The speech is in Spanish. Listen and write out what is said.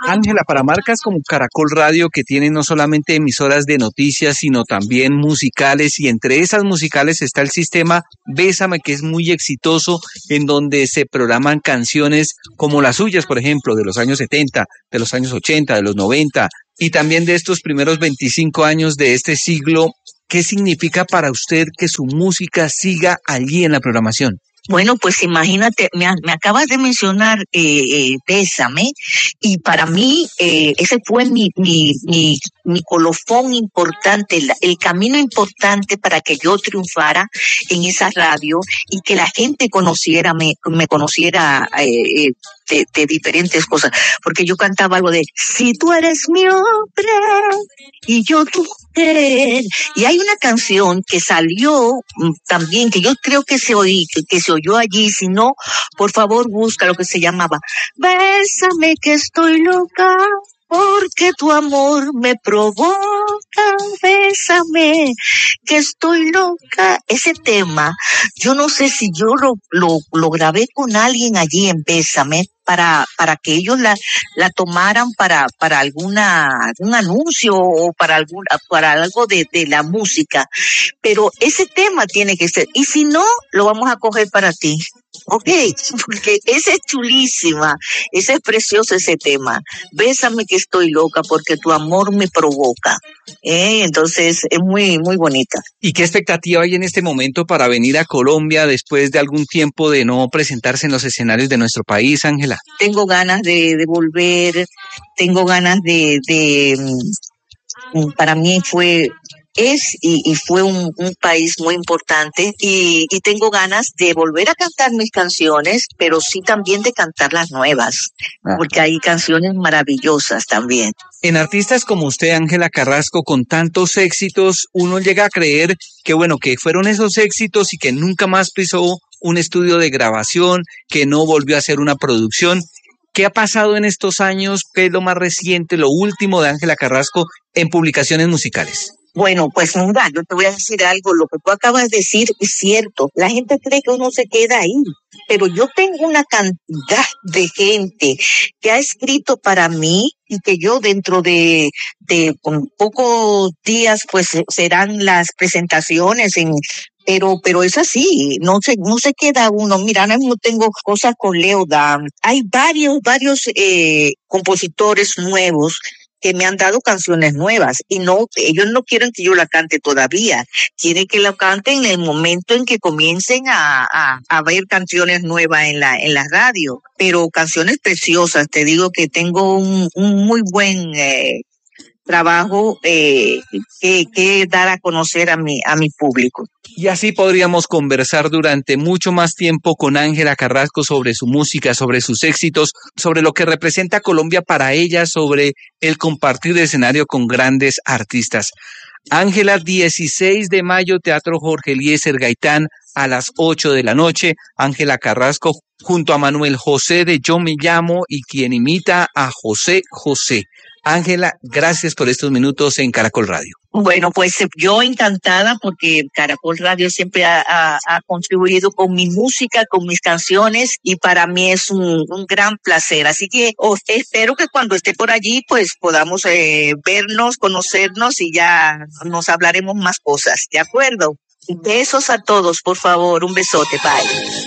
Ángela, para marcas como Caracol Radio, que tienen no solamente emisoras de noticias, sino también musicales, y entre esas musicales está el sistema Bésame, que es muy exitoso, en donde se programan canciones como las suyas, por ejemplo, de los años 70, de los años 80, de los 90, y también de estos primeros 25 años de este siglo. ¿Qué significa para usted que su música siga allí en la programación? Bueno, pues imagínate, me acabas de mencionar Bésame, y para mí ese fue mi colofón importante, el camino importante para que yo triunfara en esa radio y que la gente me conociera de diferentes cosas, porque yo cantaba algo de, si tú eres mi hombre y yo tu mujer, y hay una canción que salió también, que yo creo que que se oyó allí, si no, por favor busca lo que se llamaba, Bésame que estoy loca, porque tu amor me provoca, bésame, que estoy loca. Ese tema, yo no sé si yo lo grabé con alguien allí en Bésame, para que ellos la tomaran para algún anuncio o para algo de la música. Pero ese tema tiene que ser, y si no, lo vamos a coger para ti. Ok, porque esa es chulísima, ese es precioso ese tema. Bésame que estoy loca porque tu amor me provoca. Entonces es muy, muy bonita. ¿Y qué expectativa hay en este momento para venir a Colombia después de algún tiempo de no presentarse en los escenarios de nuestro país, Ángela? Tengo ganas de volver, tengo ganas para mí fue un país muy importante, y tengo ganas de volver a cantar mis canciones, pero sí también de cantar las nuevas, porque hay canciones maravillosas también. En artistas como usted, Ángela Carrasco, con tantos éxitos, uno llega a creer que bueno, que fueron esos éxitos y que nunca más pisó un estudio de grabación, que no volvió a hacer una producción. ¿Qué ha pasado en estos años? ¿Qué es lo más reciente, lo último de Ángela Carrasco en publicaciones musicales? Bueno, pues mira, yo te voy a decir algo, lo que tú acabas de decir es cierto, la gente cree que uno se queda ahí, pero yo tengo una cantidad de gente que ha escrito para mí, y que yo dentro de con pocos días pues serán las presentaciones pero es así, no se queda uno. Mira, ahora mismo tengo cosas con Leo Dan, hay varios compositores nuevos que me han dado canciones nuevas, y no, ellos no quieren que yo la cante todavía, quieren que la cante en el momento en que comiencen a ver canciones nuevas en la radio, pero canciones preciosas. Te digo que tengo un muy buen trabajo que dar a conocer a mi público. Y así podríamos conversar durante mucho más tiempo con Ángela Carrasco sobre su música, sobre sus éxitos, sobre lo que representa Colombia para ella, sobre el compartir de escenario con grandes artistas. Ángela, 16 de mayo, Teatro Jorge Eliezer Gaitán, a las 8 de la noche. Ángela Carrasco junto a Manuel José de Yo Me Llamo y quien imita a José José. Ángela, gracias por estos minutos en Caracol Radio. Bueno, pues yo encantada, porque Caracol Radio siempre ha contribuido con mi música, con mis canciones, y para mí es un gran placer. Así que espero que cuando esté por allí pues podamos vernos, conocernos, y ya nos hablaremos más cosas, ¿de acuerdo? Besos a todos, por favor, un besote, bye.